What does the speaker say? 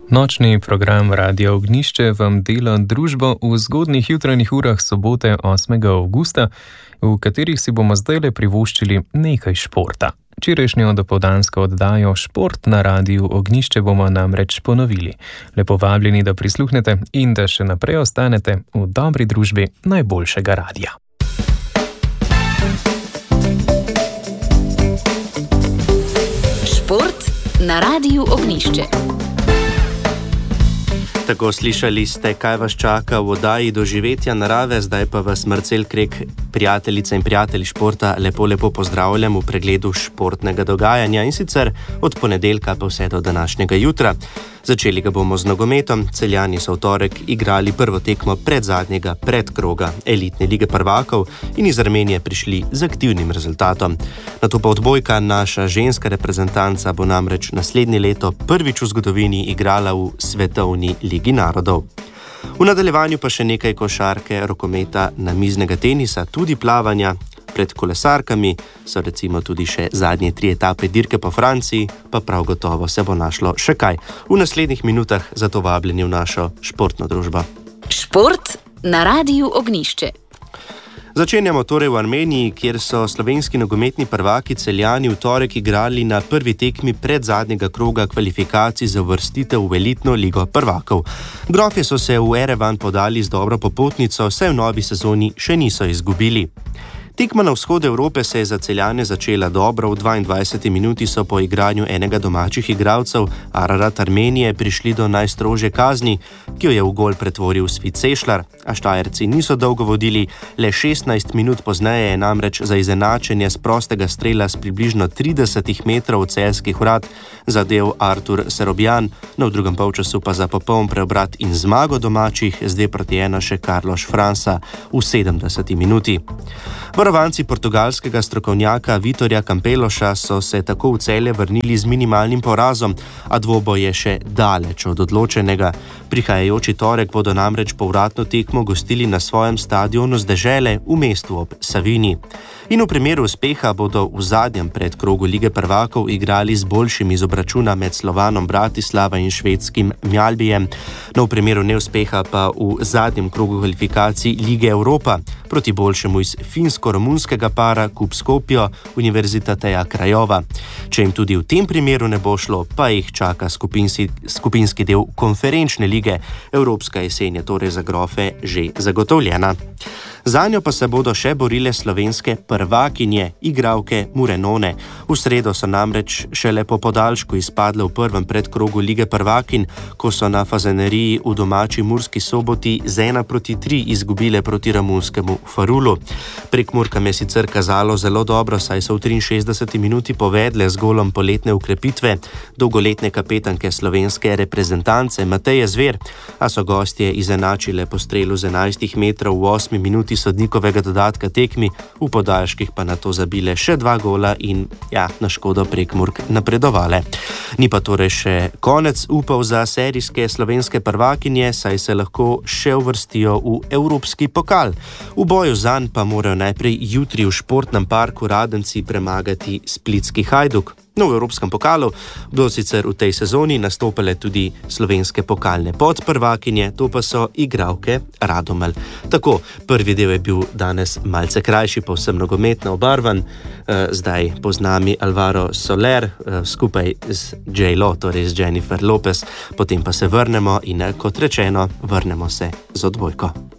Nočni program Radio Ognišče vam dela družbo v zgodnjih jutranjih urah sobote 8. avgusta, v katerih si bomo zdajle privoščili nekaj športa. Včerajšnjo dopoldansko oddajo Šport na Radiu Ognišče bomo namreč ponovili. Lepo vabljeni, da prisluhnete in da še naprej ostanete v dobri družbi najboljšega radia. Šport na Radiu Ognišče. Tako slišali ste, kaj vas čaka v oddaji Doživetja narave, zdaj pa vas Marcel Krek, prijateljice in prijatelji športa, lepo pozdravljam v pregledu športnega dogajanja in sicer od ponedeljka pa vse do današnjega jutra. Začeli ga bomo z nogometom. Celjani so v torek igrali prvo tekmo predzadnjega predkroga elitne lige prvakov in iz Armenije prišli z aktivnim rezultatom. Nato pa odbojka, naša ženska reprezentanca bo namreč naslednje leto prvič v zgodovini igrala v svetovni ligi narodov. V nadaljevanju pa še nekaj košarke, rokometa, namiznega tenisa, tudi plavanja. Pred kolesarkami so recimo tudi še zadnje 3 etape dirke po Franciji, pa prav gotovo se bo našlo še kaj v naslednjih minutah, zato vabljeni v našo športno družbo. Šport na Radiu Ognišče. Začenjamo torej v Armeniji, kjer so slovenski nogometni prvaki Celjani v torek igrali na prvi tekmi predzadnjega kroga kvalifikacij za uvrstitev v elitno ligo prvakov. Grofje so se v Erevan podali z dobro popotnico, saj v novi sezoni še niso izgubili. Tekma na vzhodu Evrope se je za Celjane začela dobro. V 22. minuti so po igranju enega domačih igralcev, Ararat Armenije, prišli do najstrožje kazni, ki jo je v gol pretvoril Svit Sešlar, a Štajerci niso dolgo vodili. Le 16 minut pozneje je namreč za izenačenje z prostega strela s približno 30 metrov od celjskih vrat zadel Artur Serobjan, v drugem polčasu pa za popoln preobrat in zmago domačih z 2-1 še Carlos França v 70. minuti. Varovanci portugalskega strokovnjaka Vitorja Campeloša so se tako v Celje vrnili z minimalnim porazom, a dvoboj je še daleč od odločenega. Prihajajoči torek bodo namreč povratno tekmo gostili na svojem stadionu z Dežele v mestu ob Savini. In v primeru uspeha bodo v zadnjem predkrogu lige prvakov igrali z boljšim iz obračuna med Slovanom Bratislava in švedskim Mjallbyjem. No, v primeru neuspeha pa v zadnjem krogu kvalifikacij lige Evropa proti boljšemu iz finsko-romunskega para KUB Skopje Univerzitateja Krajova. Če jim tudi v tem primeru ne bo šlo, pa jih čaka skupinski del konferenčne lige. Evropska jesen je torej za grofe že zagotovljena. Zanjo pa se bodo še borile slovenske prvakinje, igralke Murenone. V sredo so namreč šele po podaljšku izpadle v prvem predkrogu lige prvakinj, ko so na Fazaneriji v domači Murski Soboti z 1-3 izgubile proti romunskemu Farulu. Prekmurkam je sicer kazalo zelo dobro, saj so v 63. minuti povedle z golom poletne ukrepitve dolgoletne kapetanke slovenske reprezentance Mateje Zver, a so gostje izenačile po strelu z 11 metrov v 8 minuti sodnikovega dodatka tekmi, v podaljških pa nato zabile še 2 gola in na škodo Prekmurk napredovale. Ni pa torej še konec upov za serijske slovenske prvakinje, saj se lahko še uvrstijo v Evropski pokal. V boju zanj pa morajo najprej jutri v športnem parku Radenci premagati splitski Hajduk. No, v Evropskem pokalu bodo sicer v tej sezoni nastopile tudi slovenske pokalne podprvakinje, to pa so igralke Radomelj. Tako, prvi del je bil danes malce krajši, povsem nogometno obarvan. Zdaj po z nami Alvaro Soler skupaj z J-Lo, torej z Jennifer Lopez. Potem pa se vrnemo in kot rečeno, vrnemo se z odbojko.